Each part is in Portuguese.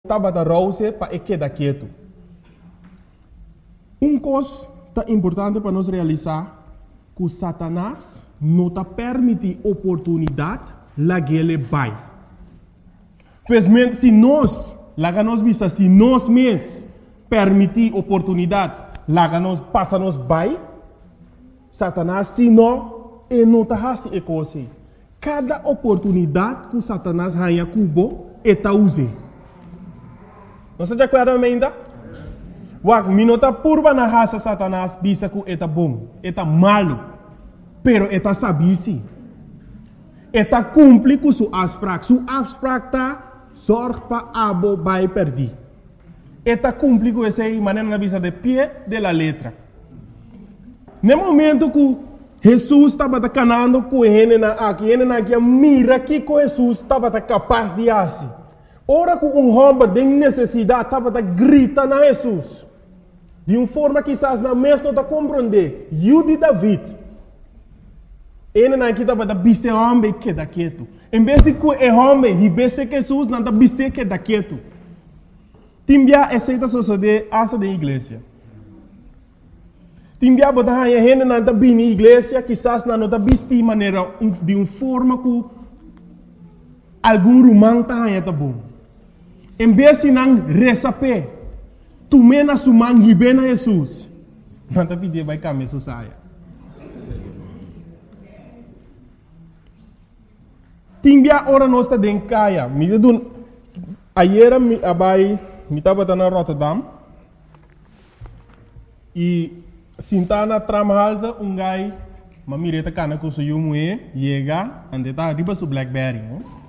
estava da rouse para quedar quieto. Coisa importante para nós realizar que Satanás não está permite oportunidade lá que ele vai. Pois se nós, lá que nós visa, se nós mesmos permitir oportunidade lá que nós passa nós vai, Satanás se não, ele não está fazendo a coisa. Cada oportunidade que Satanás ganha cubo, ele está usando. Não se acorda ainda? Wak, minota purba na raça Satanás bisa que está bom, está malo, pero está sabisi. Está cumpre com sua abstract. Sua abstract está sorge para abo vai perder. Está cumpre com essa maneira na bisa de pé de la letra. No momento que Jesus estava canando com ele aqui mira que Jesus estava capaz de fazer. Ora que homem tem necessidade estava grita na Jesus. De uma forma que quizás na mesma não está compreender. Eu de David. Ele não estava da bise homem que da quieto. Em vez de que o homem bise Jesus não está bise que da quieto. Timbia aceita suceder asa da igreja. Timbia botar a gente não está bem na igreja, quizás não está bise de maneira de uma forma que algum romano está bom. Em vez de não receber, tu mena suman hibena Jesus. Não está pedindo vai caminhar sua saia. Timbia ora nós está dentro caia. Ayer me estava na Rotterdam e sentana trama alta gai mamireta cana com seu mulher chega ande tá riba su Blackberry.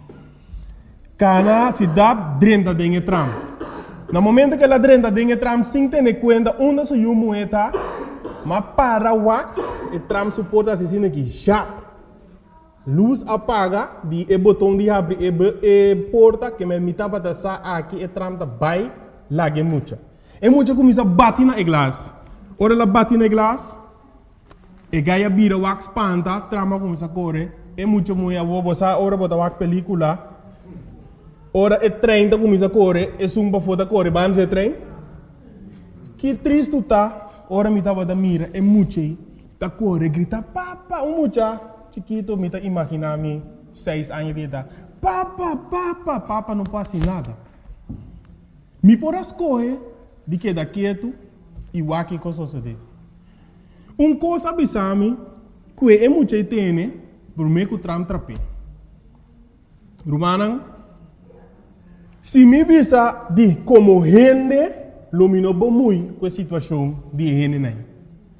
Cana se dá dentro dentro tram. No momento que ela dentro dentro tram sem ter conta onde seu mulher tá, mas para o tram suporta assim aqui já. Luz apaga de botão de abrir porta que me mitava da sa aqui tram da vai lá que mucha. E mucha começa a bater na glass. Ora ela bate na glass. E gaia bira wax panta, trama começa a correr. E mucha mulher vou botar ora botar wax película. Ora é trem da começa a correr, e sumba foda correr, vamos é trem. Que triste tá. Ora me tava da mira, e mucha tá correr, grita papa, mucha. Chiquito, me tá imaginando 6 anos de idade. Papa, não passa nada. Me por as coisas de que da quieto e o aqui com suceder. Coisa abisame que é muito tem por meio que tram trape. Romana, se me visa de como rende, lumino muito com a situação de rende nem.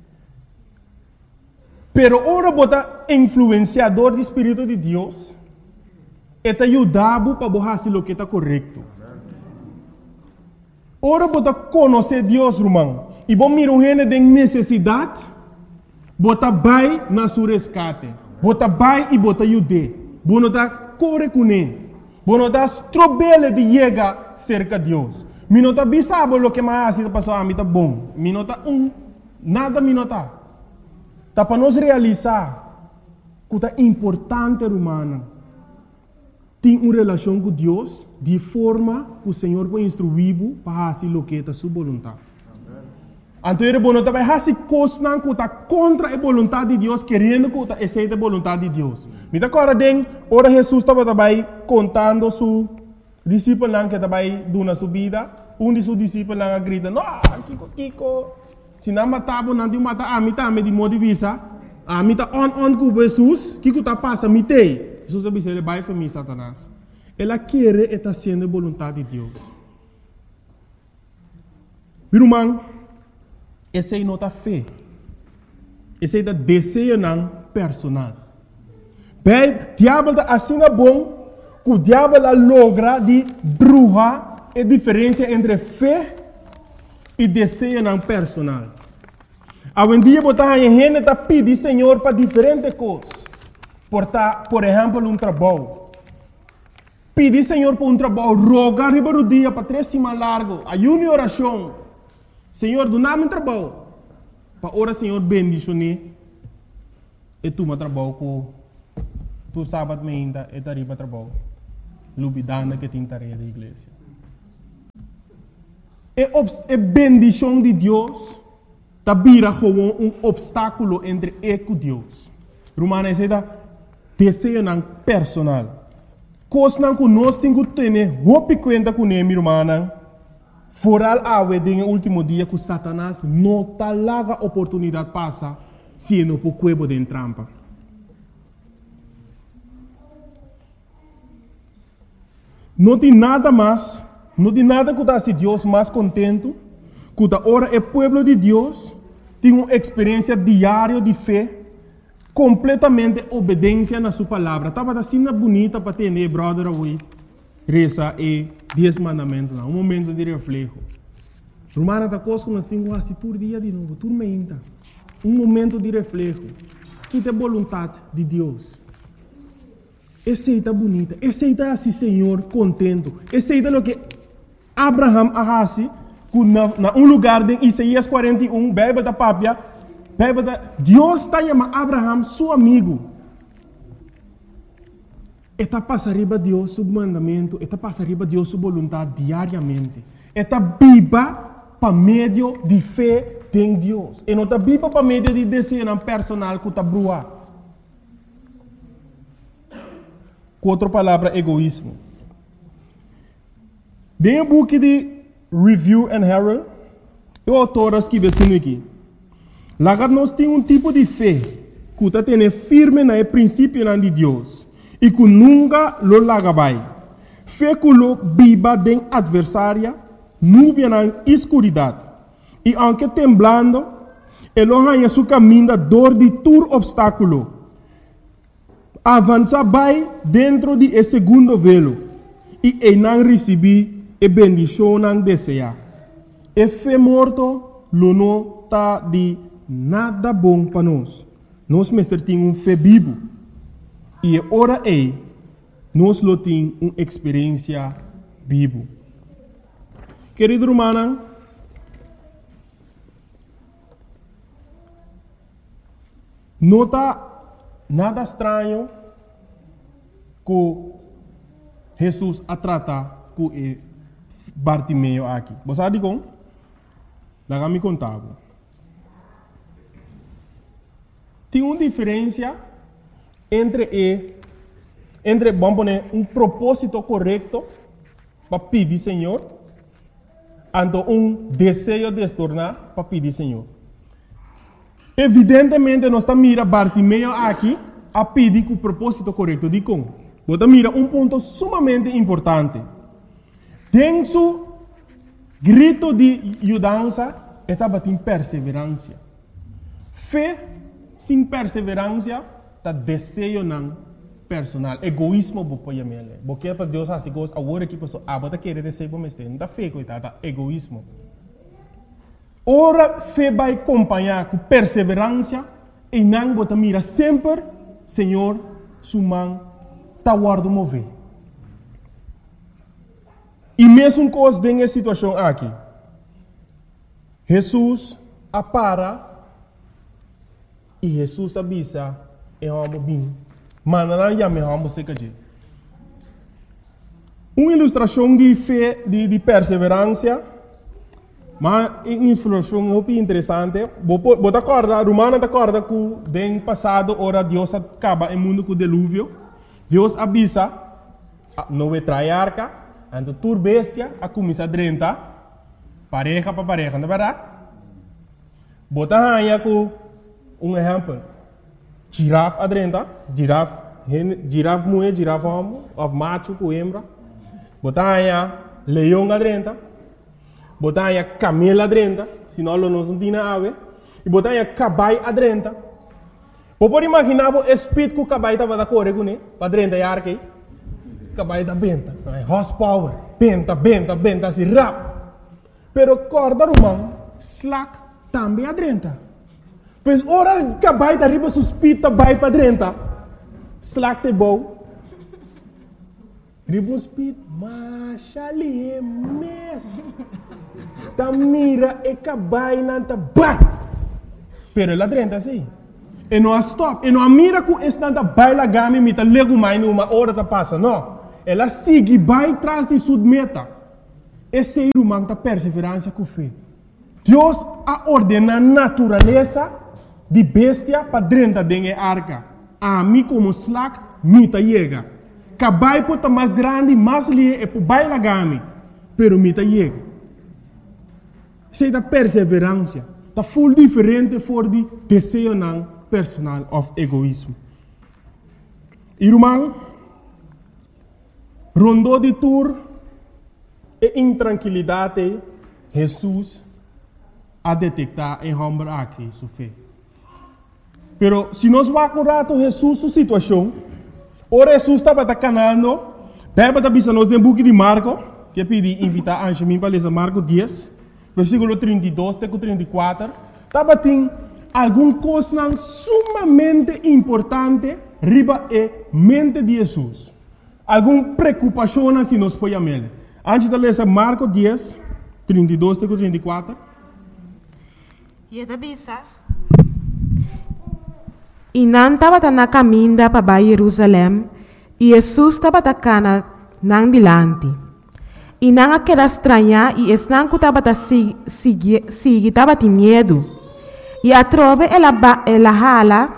Pero ora bota influenciador do Espírito de Deus, eta ajudado para fazer o que está correto. Ora bota conhecer Deus, irmão, e bom mira gente tem necessidade, bota vai na sua resgate, bota vai e bota ajude, bota tá corre com ele, bota tá strobele de chegar cerca de Deus. Minota bisabo lo que mais assim passou a mim tá bom, minota nada minota. Tá para nós realizar que é importante, humana, ter uma relação com Deus de forma que o Senhor vai instruir para fazer o que é a sua vontade. Então, ele vai fazer coisas que está contra a vontade de Deus, querendo que aceite a vontade de Deus. Me dá agora, ora Jesus estava contando seu discípulo que estava dando a sua vida. De seus discípulos grita, não, Kiko. Se não matava, não mata a mim também de modo de vista. A mim tá on com Jesus, que está passa, me tem. Jesus disse, ele vai para mim, Satanás. Ela quer estar sendo a vontade de Deus. Meu irmão, essa é nota fé. Essa é desejo não personal. Bem, o diabo está assim bom, que o diabo logra de bruxa a diferença entre fé e desejo não personal. Hoje em dia, a gente está pedindo Senhor para diferentes coisas. Por exemplo, trabalho. Pedir Senhor para trabalho, rogar o dia para 3 semanas largo, ayuno e oração. Senhor, dá-me trabalho. Para orar, Senhor, bendicionar. E tu me trabalho com tu sábado ainda, e tarifa trabalho. Lubidana que tem tarefa da igreja. É bendição de Deus, tá vira como obstáculo entre eu e Deus. Romana diz, desejo personal. Coisa que nós temos que ter, roupa conta com ele, irmã. Foral awe no último dia que Satanás não tá larga oportunidade passa se não por cuebo de trampa. Não tem nada mais, não tem nada que se Deus mais contento, que ora é povo de Deus, tem uma experiência diária de fé, completamente obediência na sua palavra. Estava assim bonita para ter, brother, away. Reza e 10 mandamentos, um momento de reflexo. Romana está conosco assim, quase todo dia de novo, tudo meinta. Um momento de reflexo. Que é a vontade de Deus. Aceita bonita, aceita assim, Senhor, contento. Aceita o que Abraham arrasi, na lugar de Isaías 41, Bíblia da Pápia, Deus está chamando Abraham, seu amigo. Está passando riba Deus seu mandamento, está passando riba Deus sua vontade diariamente. Está viva para meio de fé em Deus. E não está viva para meio de desejo personal que está brua. Com outra palavra, egoísmo. Dentro do book de Review and Herald, o autor escreve assim aqui. Lá nós temos um tipo de fé que está tendo firme no princípio de Deus. E que nunca lo lagabai. Fé que lo viva de adversária, nuvem na escuridade. E aunque temblando, ele arranha seu caminho da dor de todo obstáculo. Avança vai dentro de esse segundo velo. E ele não recebe a bendição não deseja. E fé morto, lo não está de nada bom para nós. Nós mestre temos fé vivo. E ora nós temos uma experiência viva. Querido irmão, não está nada estranho que Jesus a tratar com Bartimeu aqui. Você sabe como? Lá me contava. Tem uma diferença entre vamos poner propósito correto para pedir Senhor, e desejo de se tornar para pedir Senhor. Evidentemente, nós estamos mirando Bartimeu aqui a pedir com o propósito correto. De como? Você mira ponto sumamente importante. Tem su grito de ajudança, estava em perseverança. Fé sem perseverança, está desejo não personal. Egoísmo, você pode porque para Deus assim, agora que pessoa, você quer desejo para mim, não está fé, coitada, egoísmo. Ora, fé vai acompanhar com perseverança e não você mira sempre, Senhor, sua mão está guardando mover. E mesmo coisa nessa situação aqui, Jesus apara e Jesus avisa e vamos bem. Mas não já me vamos ser que uma ilustração de fé, de perseverança, mas uma ilustração muito interessante. Você acorda, Romana acorda que no passado, ora Deus acaba o mundo com o dilúvio. Deus avisa, não vai trair arca, então tur bestia, a começar a drentar, pareja para pareja, não é verdade? Você aí com exemplo. Girafa adrenta, girafa mulher, girafa homem, of macho com hembra. Botar leão adrenta, botar camelo adrenta, senão não se tem ave. E botar cabai adrenta. Pode imaginar o espírito que o cabai estava da correr com ele, para adrenta e arque. Cabai da benta, horsepower, benta, assim rap. Pero corda romano, slack também adrenta. Pois ora cabai da riba suspita vai para dentro. Slack de bom. Riba suspita, machali é mes. Ta mira e cabai nanta bat. Pero lá dentro assim. E não stop. E não mira com esse nanta baila game mita lego mais numa hora ta passa. Não. Ela sigue vai atrás de sua meta. esse ser humano tem perseverança com fé. Deus a ordena a natureza de bestia para dentro da arca. A mim como slack, me ta chega. Cabai pode mais grande, mais lie e por baila gami, pero me ta chega. Sei da perseverança, tá full diferente for de desejo não personal of egoísmo. Irmão, rondou de tour e intranquilidade, Jesus a detectar em homem aqui sua fé. Pero se nós vamos rato Jesus sua situação, ora Jesus estava canando, bem para bisa nós no book de Marco, que pedi invitar a Angemin para ler Marco 10, versículo 32 até 34, estava tem alguma coisa sumamente importante riba e mente de Jesus. Alguma preocupação se nós podemos ver. Antes de ler Marco 10, 32 até 34. E não estava na caminho para Jerusalém, e Jesus estava na não dilante. E não aquela estranha, e não que estava estava de medo. E a trove ela hala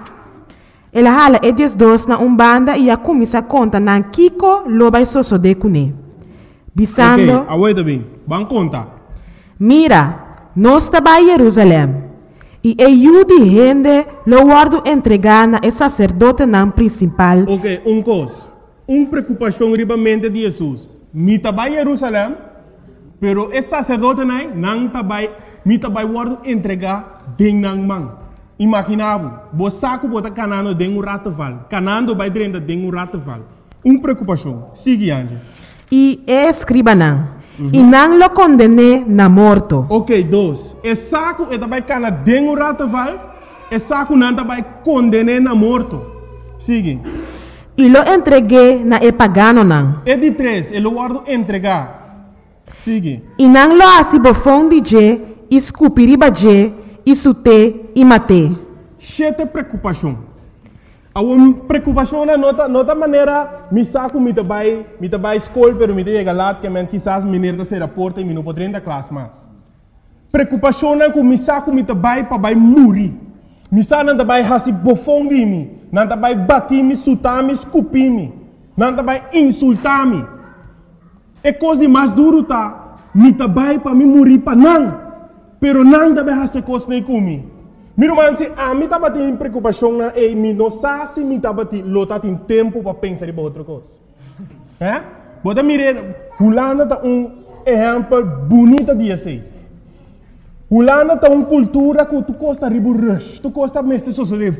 e dois na banda e a começa a contar na Kiko lo vai de cune. Bisando. Ok, aguenta bem. Vamos contar. Mira, nós estava em Jerusalém. E eu de gente lo guardo entregar na sacerdote não principal. Ok, coisa. Preocupação riba mente de Jesus. Me estava em Jerusalém, pero esse sacerdote não estava, me estava guardo entregar dentro da mão. Imaginava, você saco bota canando dentro do rataval, canando vai dentro de rataval. Preocupação. Sigue, Anjo. E escriba não. E não lo condene na morto. Ok, dois. Esse saco vai canar dentro do rataval, esse saco não vai condenar na morto. Sigue. E lo entreguei na pagano não. E de três, ele guardo entregar. Sigue. E não lo assim bofão de je, escupiriba je, e sute e mate. Chete preocupação. A preocupação na nota maneira me saco me vai escola, pero me chega lá que men quizás menino da ser porta e me não poderia da classe mais. Preocupação na que me saco me vai para morrer. Me saco não vai hasi bofão de mim, não vai bater me, sutar me, escupir me, não vai insultar me. É coisa de mais duro tá, me vai para me morrer para não. Pero não deve fazer coisa nem comigo. Meu irmão, se a mim estava tendo preocupação na e me não sabe se me estava tendo tempo para pensar em outra coisa. É? Bota mirar, Holanda tá exemplo bonito de assim. Holanda tá cultura que tu costa ribo rush, tu costa mestre sociedade,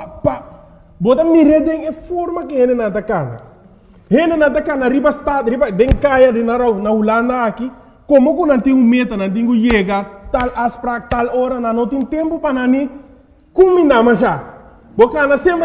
Bota mirar de forma que ele não tá cana. Ele não tá cana riba estado, riba den caia de na Holanda aqui, como que não tem meta, não tem chega tal asprak tal hora não tem tempo para nani combinar mas já bocana sempre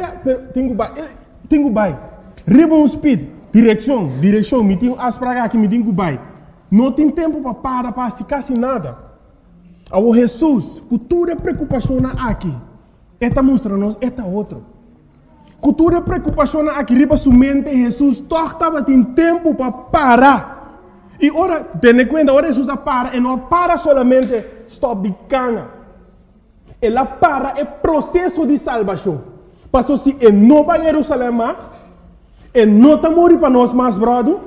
tenho bai ribbon speed direção me tenho asprak aqui me tenho bai não tem tempo para se quase nada ao Jesus cultura preocupação aqui esta mostra nos esta outro cultura preocupação aqui riba sua mente Jesus estava tem tempo para parar. E ora, tenha conta, ora Jesus para, e não para solamente stop de cana. Ela para é processo de salvação. Pastor, se ele não vai a Jerusalém mais, ele não está morrendo para nós mais, brother,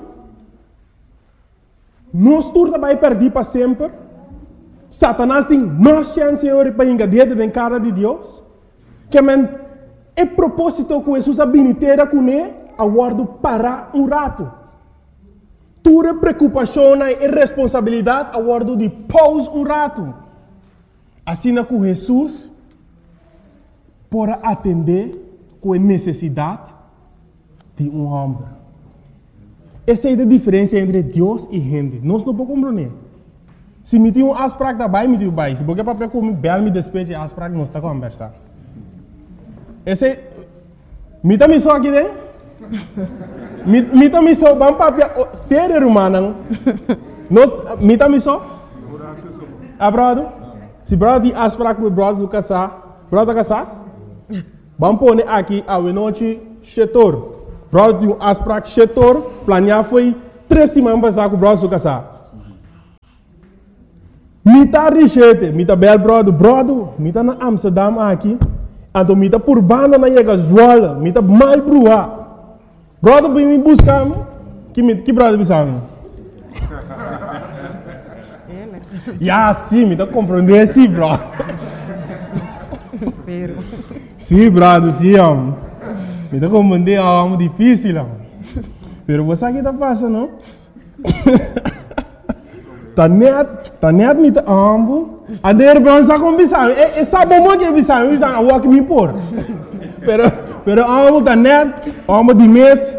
nós turma vai perder para sempre. Satanás tem mais chance para engadir dentro da cara de Deus. Que é propósito que Jesus habilitera com ele, aguardo para rato. Tua preocupação e responsabilidade a guardo de pause rato. Assim que Jesus para atender com a necessidade de homem. Essa é a diferença entre Deus e gente. Nós não podemos compreender. Se me tem asprak da bai, me tem bai. Se porque para como bel me despeje asprak nós está conversar. Esse me tá me só aqui dentro. Me também só vamos para ser humano. Nós me também só. Brother, se brother asprar com brother casar, vamos pôr aqui a noite chetor. Brother asprar chetor, planear foi 3 semanas passar com brother casar. Mita richete, mita bel brodo, mita na Amsterdam aqui, então mita por banda na chega Zwolle, mita mal brua. Brodo vem me buscar, que brodo bisame? Ya, sim, mita compreender sim, bro. Sim, brother, sim, homem. Me dá compreender, é difícil, homem. Pero você aqui tá passando, não? Tá net me tá ambo. A der bronza com bisão. E sabe como que bisão a walk me por. Pero ambo tá net, ambo de mês.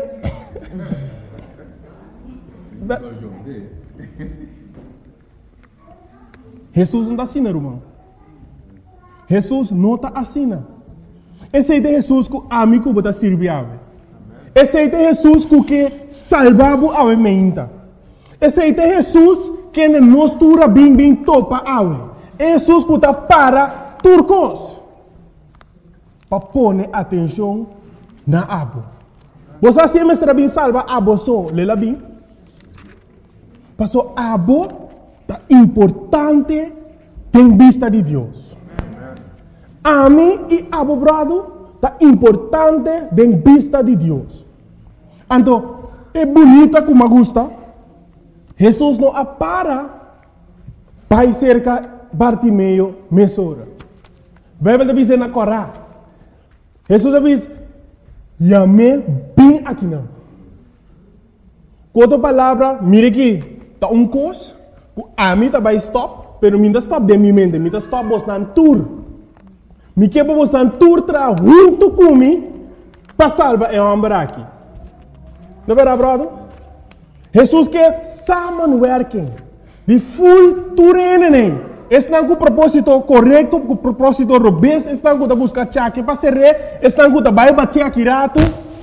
Jesus não tá assim, irmão. Jesus não está assim. Esse é Jesus que a mim que está servindo. Esse é Jesus que salvava a mente. Esse é Jesus que nos tura bem topa a Jesus que está para turcos. Para pôr atenção na abo. Você sempre está bem salva abo só, lela bem. Passou abo é importante em vista de Deus. A mim e abo brado é importante em vista de Deus. Então, é bonita como gosta. Jesus não para para cerca Bartimeu mesora. A Bíblia diz na Corá. Jesus diz, "Yame bem aqui não." Quanto palavra, mire aqui, tá coisa, a mim tá vai stop, pero mim tá stop de minha mente, mim tá stop bostan tour. Me que para bostan tour tra junto comigo para salvar o homem aqui. Não é verdade, brother? Jesus quer samenwerking. De full toerening. Estão com o propósito correto, com o propósito robusto, estão com a busca chaque para ser rei, estão com a vai bater aqui rato.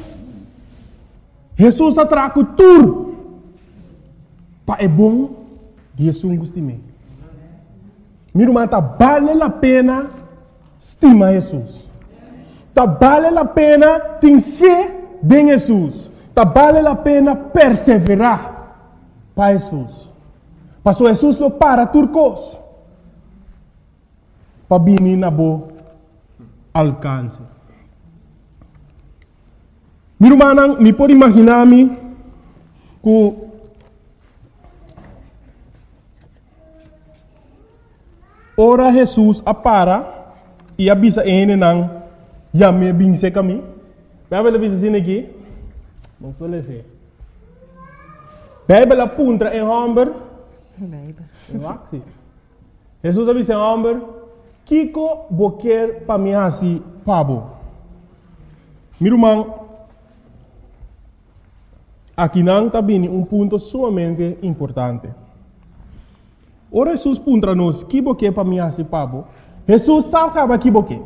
Jesus está trago tudo. Para é bom, Jesus gosta de mim. Meu irmão, tá vale a pena estimar Jesus. Tá vale a pena ter fé em Jesus. Tá vale a pena perseverar para Jesus. Pastor Jesus não para turcos. Para vir na boa alcance. Meu irmão, me pode imaginar-me que ora Jesus apara e avisa ele não já me binse caminho. Vai ver avisa assim aqui. Vamos fazer assim. Bíblia apunta em homem. Jesus avisa em homem. Kiko boquer para mim assim, pabo. Meu irmão, aqui não está bem ponto sumamente importante. Ora Jesus puntra nos, que boquer para mim assim, pabo. Jesus sabe que boquer.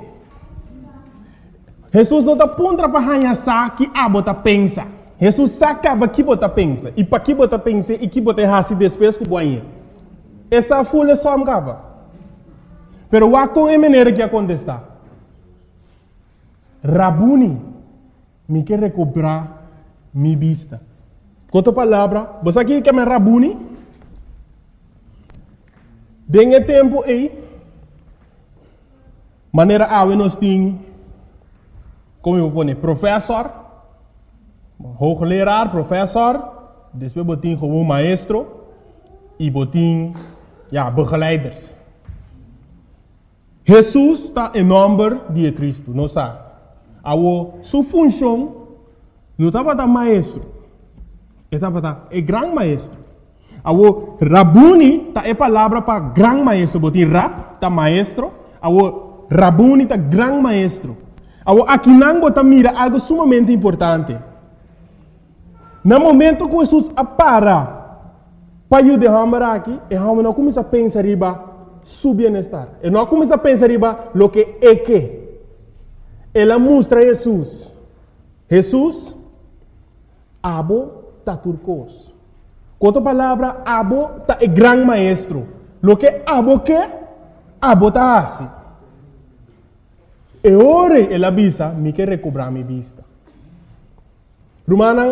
Jesus não está puntra para ranhar que a bota pensa. Jesus sabe que bota pensa. E para que bota pensa e que bota assim depois que boinha. Essa folha só me acaba. Pero o com é maneira que acontece. Rabuni, me quer recobrar minha vista. Outra palavra, você aqui quer me Rabuni? Dengue tempo aí, maneira a nós tem, como eu vou dizer, professor, hoogleraar, professor, depois botin como maestro e botin, begeleiders. Jesus está em nome de Cristo, não sabe? Sua função não estava da maestro, estava da grande maestro. Rabuni está a palavra para grande maestro, botin rab está maestro, Rabuni está grande maestro. Aqui não bota mira algo sumamente importante. No momento que Jesus apara para ajudar aqui, e a não começa a pensar riba su bienestar. E não começa a pensar riba lo que é que. Ela mostra Jesus. Jesus, abo ta turcos. Outra palavra, abo ta é grande maestro. Lo que abo que, abo ta assim. E ora ela avisa, me quer recobrar minha vista. Romana, é uma diferença ora bo pedir Senhor,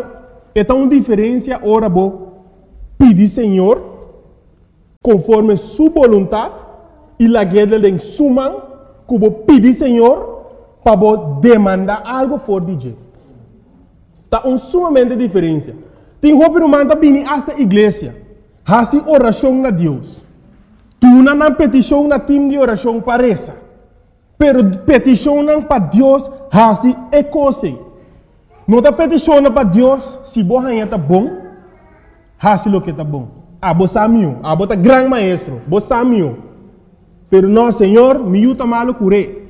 conforme su voluntad y la guerra de suman como pide Señor para demandar algo por DJ. Está sumamente diferencia. Tem roupa no manda bini hasta igreja. Hasi oração na Deus. Tu não na petição na time de oração parece. Pero petição não para Deus hasi é coisa. Não tá petição para Deus se boa tá bom. Hasi lo que tá bom. Abo samio, abo tá gran maestro, bo samio. Pero não, Senhor, me yuta malo curé.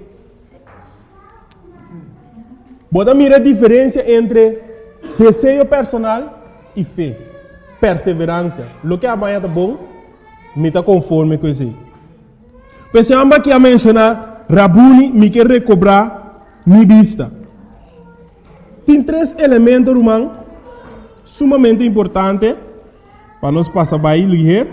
Bota mira a diferença entre desejo personal e fé, perseverança. Lo que amanhã tá bom, me tá conforme com isso. Pensamos aqui a mencionar, Rabuni me quer recobrar minha vista. Tem 3 elementos, irmão, sumamente importantes para nós passar by ligeiro.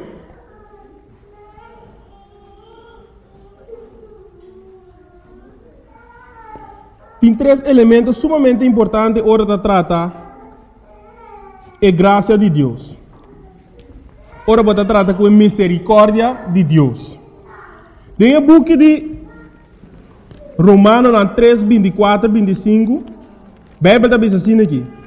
Tem 3 elementos sumamente importantes hora de tratar a graça de Deus. Ora, você trata com a misericórdia de Deus. Tem o book de Romanos 3, 24, 25. A Bíblia está dizendo assim aqui.